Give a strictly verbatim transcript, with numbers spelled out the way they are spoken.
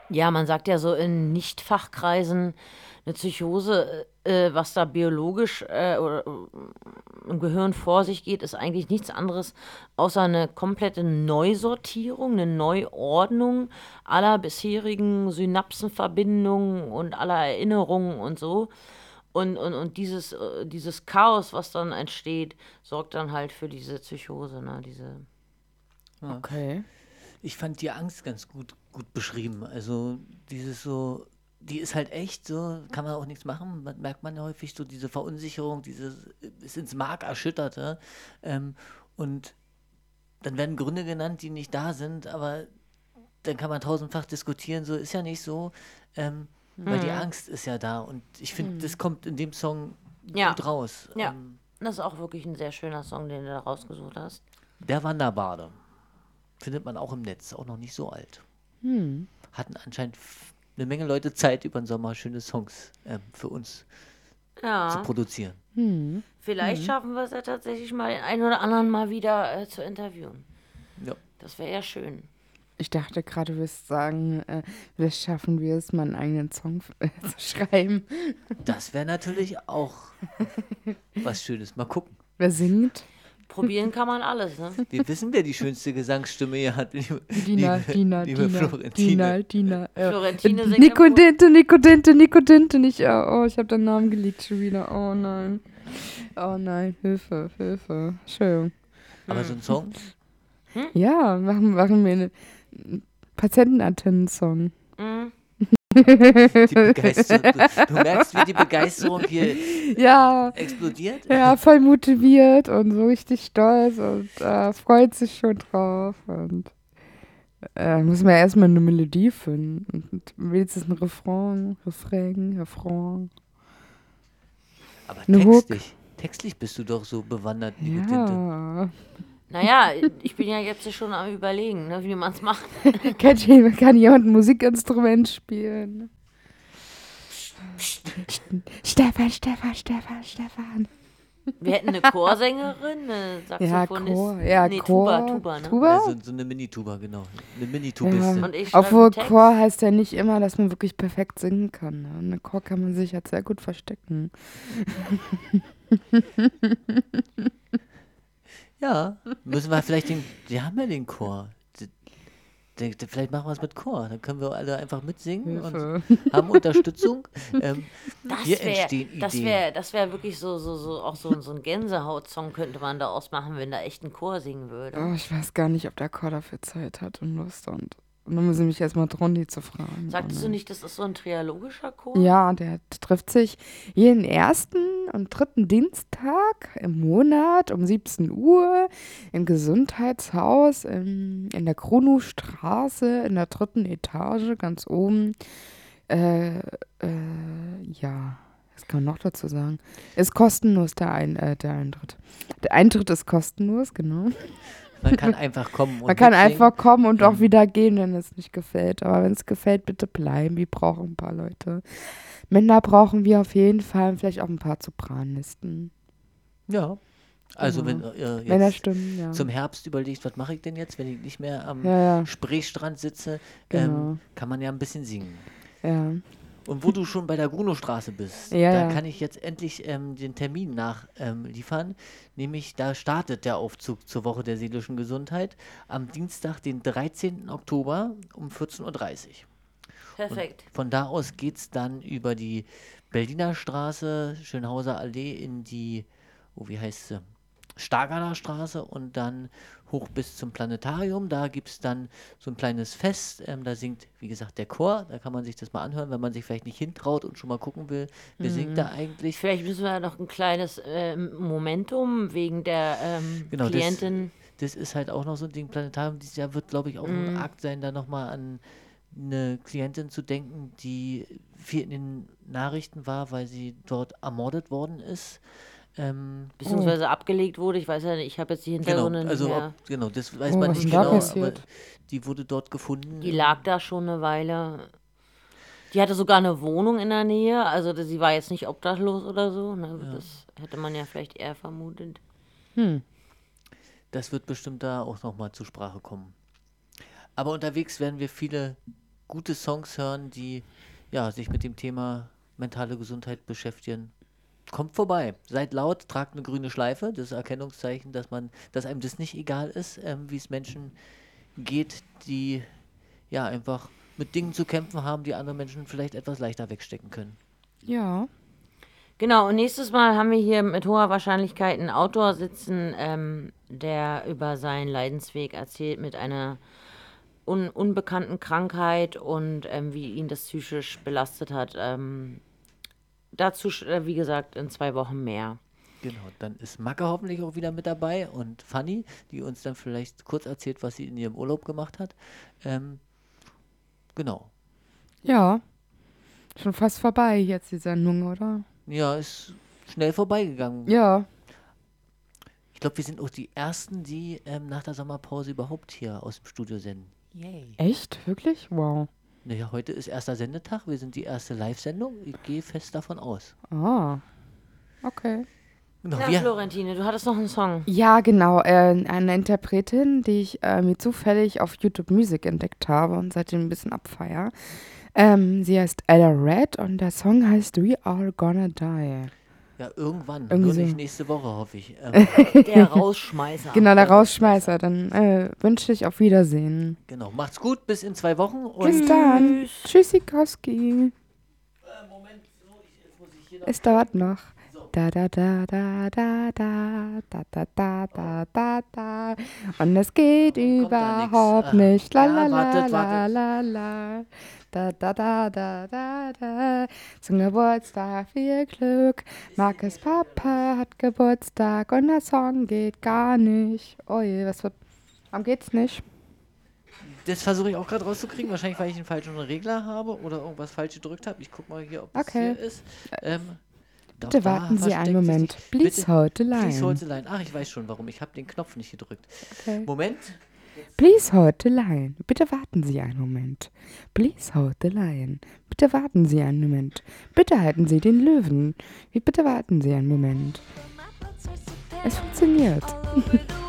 Ja, man sagt ja so in Nicht-Fachkreisen, eine Psychose, äh, was da biologisch äh, oder, äh, im Gehirn vor sich geht, ist eigentlich nichts anderes außer eine komplette Neusortierung, eine Neuordnung aller bisherigen Synapsenverbindungen und aller Erinnerungen und so. Und, und, und dieses, äh, dieses Chaos, was dann entsteht, sorgt dann halt für diese Psychose, ne? Diese, Ja. Okay. Ich fand die Angst ganz gut, gut beschrieben. Also dieses so, die ist halt echt so, kann man auch nichts machen. Man, merkt man ja häufig so diese Verunsicherung, dieses ist ins Mark erschütterte. Ähm, und dann werden Gründe genannt, die nicht da sind, aber dann kann man tausendfach diskutieren, so ist ja nicht so, ähm, weil die Angst ist ja da. Und ich finde, das kommt in dem Song ja, gut raus. ja. Ähm, Das ist auch wirklich ein sehr schöner Song, den du da rausgesucht hast. Der Wanderbade findet man auch im Netz, auch noch nicht so alt. Hm. Hatten anscheinend f- eine Menge Leute Zeit, über den Sommer schöne Songs ähm, für uns zu Ja, produzieren. Hm. vielleicht schaffen wir es ja tatsächlich mal den einen oder anderen mal wieder äh, zu interviewen. Ja. Das wäre ja schön. Ich dachte gerade, du wirst sagen, äh, vielleicht schaffen wir es, mal einen eigenen Song äh, zu schreiben. Das wäre natürlich auch was Schönes. Mal gucken. Wer singt? Probieren kann man alles, ne? Wir wissen, wer die schönste Gesangsstimme hier hat, liebe, Dina, liebe, Dina, liebe Dina, Florentine. Dina, Dina. Äh, Florentine äh, singt Nico im Chor. Dinte, Nico Dinte, Nico Dinte, nicht. Oh, oh ich habe den Namen geleakt schon wieder. Oh nein. Oh nein, Hilfe, Hilfe. Schön. Aber so ein Song, Ja, machen, machen wir einen Patientenantennen-Song. Mhm. die Begeisterung, du, du merkst, wie die Begeisterung hier Ja, explodiert. ja, voll motiviert und so richtig stolz und äh, freut sich schon drauf. Und äh, muss man erstmal eine Melodie finden. Und wenigstens ein Refrain, Refrain, Refrain. Aber Eine Hook. textlich, textlich bist du doch so bewandert, Nico Tinte. Ja. Naja, ich bin ja jetzt schon am Überlegen, ne, wie man es macht. kann, jemand- kann jemand ein Musikinstrument spielen? Stefan, Stefan, Stefan, Stefan. Wir hätten eine Chorsängerin, eine Ja, Saxophonistin. Chor. Ja, nee, Chor. Tuba, Tuba, ne? Tuba? Also so eine Mini-Tuba, genau. Eine Mini-Tubiste. Und ich schreibe Obwohl einen Text. Chor heißt ja nicht immer, dass man wirklich perfekt singen kann. Ne? Eine Chor kann man sich halt sehr gut verstecken. Ja, müssen wir vielleicht den, wir haben ja den Chor. D- d- d- Vielleicht machen wir es mit Chor. Dann können wir alle einfach mitsingen Hilfe. und haben Unterstützung. Ähm, Das hier wäre entstehen das Ideen. wär, das wär wirklich so, so, so, auch so, so ein Gänsehaut-Song könnte man da ausmachen, wenn da echt ein Chor singen würde. Oh, ich weiß gar nicht, ob der Chor dafür Zeit hat und Lust. Und, und dann muss ich mich erstmal trauen, die zu fragen. Sagtest Oh du nein. nicht, das ist so ein trialogischer Chor? Ja, der trifft sich jeden ersten und dritten Dienstag im Monat um siebzehn Uhr im Gesundheitshaus in, in der Kronowstraße in der dritten Etage ganz oben. Äh, äh, ja, was kann man noch dazu sagen? Ist kostenlos der, Ein, äh, der Eintritt. Der Eintritt ist kostenlos, genau. Man kann einfach kommen und Man kann mitsingen. einfach kommen und auch Ähm, wieder gehen, wenn es nicht gefällt. Aber wenn es gefällt, bitte bleiben. Wir brauchen ein paar Leute. Männer brauchen wir auf jeden Fall und vielleicht auch ein paar Sopranlisten. Ja. Also Genau. wenn ihr jetzt Männerstimmen, ja. zum Herbst überlegt, was mache ich denn jetzt, wenn ich nicht mehr am Ja, ja, Spreestrand sitze, Genau. ähm, kann man ja ein bisschen singen. ja. Und wo du schon bei der Grunostraße bist, Ja, da ja. kann ich jetzt endlich ähm, den Termin nachliefern. Ähm, liefern. Nämlich, da startet der Aufzug zur Woche der seelischen Gesundheit am Dienstag, den dreizehnten Oktober um vierzehn Uhr dreißig. Perfekt. Von da aus geht es dann über die Berliner Straße, Schönhauser Allee in die, oh, wie heißt sie? Stargarder Straße und dann hoch bis zum Planetarium. Da gibt es dann so ein kleines Fest. Ähm, da singt, wie gesagt, der Chor. Da kann man sich das mal anhören, wenn man sich vielleicht nicht hintraut und schon mal gucken will, wer singt da eigentlich. Vielleicht müssen wir noch ein kleines ähm, Momentum wegen der ähm, Genau, das- Klientin. Das ist halt auch noch so ein Ding. Planetarium dieses Jahr wird, glaube ich, auch ein Akt sein, da nochmal an eine Klientin zu denken, die viel in den Nachrichten war, weil sie dort ermordet worden ist. Ähm, Beziehungsweise abgelegt wurde. Ich weiß ja nicht, ich habe jetzt die genau, Hintergründe nicht also mehr. ob, genau, das weiß Oh, man was nicht denn da genau, aber passiert? die wurde dort gefunden. Die lag da schon eine Weile. Die hatte sogar eine Wohnung in der Nähe. Also das- sie war jetzt nicht obdachlos oder so. Ne? Das hätte man ja vielleicht eher vermutet. Hm. Das wird bestimmt da auch nochmal zur Sprache kommen. Aber unterwegs werden wir viele gute Songs hören, die ja, sich mit dem Thema mentale Gesundheit beschäftigen. Kommt vorbei, seid laut, tragt eine grüne Schleife, das Erkennungszeichen, dass man, dass einem das nicht egal ist, ähm, wie es Menschen geht, die ja einfach mit Dingen zu kämpfen haben, die andere Menschen vielleicht etwas leichter wegstecken können. Ja. Genau, und nächstes Mal haben wir hier mit hoher Wahrscheinlichkeit einen Autor sitzen, ähm, der über seinen Leidensweg erzählt mit einer un unbekannten Krankheit und ähm, wie ihn das psychisch belastet hat. Ähm, dazu, sch- äh, wie gesagt, in zwei Wochen mehr. Genau, dann ist Macke hoffentlich auch wieder mit dabei und Fanny, die uns dann vielleicht kurz erzählt, was sie in ihrem Urlaub gemacht hat. Ähm, genau. Ja. Schon fast vorbei jetzt die Sendung, oder? Ja, ist schnell vorbeigegangen. Ja. Ich glaube, wir sind auch die Ersten, die ähm, nach der Sommerpause überhaupt hier aus dem Studio senden. Yay. Echt? Wirklich? Wow. Naja, heute ist erster Sendetag. Wir sind die erste Live-Sendung. Ich gehe fest davon aus. Ah. Okay. Genau, Na, wir, Florentine, du hattest noch einen Song. Ja, genau. Äh, eine Interpretin, die ich äh, mir zufällig auf YouTube Music entdeckt habe und seitdem ein bisschen abfeier. Ähm, sie heißt Ella Red und der Song heißt We Are Gonna Die. ja, irgendwann. Irgendwie Nur so. nicht nächste Woche, hoffe ich. Ähm, Der Rausschmeißer. Genau, der Rausschmeißer. Dann äh, wünsche ich auf Wiedersehen. genau, macht's gut. Bis in zwei Wochen. Und Bis dann. Tschüssikowski. Moment, so, ich, jetzt muss ich hier noch. Es dauert noch. Da da da da da da da da da da da da und es geht Kommt da nix. überhaupt Ah, nicht. La ja, la la wartet, la wartet. la la. Da da da da da da. Zum Geburtstag viel Glück. Markes Papa hat Geburtstag und der Song geht gar nicht. Oh je, was wird. Warum geht's nicht? Das versuche ich auch gerade rauszukriegen. Wahrscheinlich, weil ich einen falschen Regler habe oder irgendwas falsch gedrückt habe. Ich gucke mal hier, ob es Okay. hier ist. Ähm, doch, Bitte da warten Sie einen versteckt Moment. sich- Please bitte- hold the Please hold line. the line. Ach, ich weiß schon, warum. Ich habe den Knopf nicht gedrückt. Okay. Moment. Please hold the line. Bitte warten Sie einen Moment. Please hold the line. Bitte warten Sie einen Moment. Bitte halten Sie den Löwen. Bitte warten Sie einen Moment. Es funktioniert.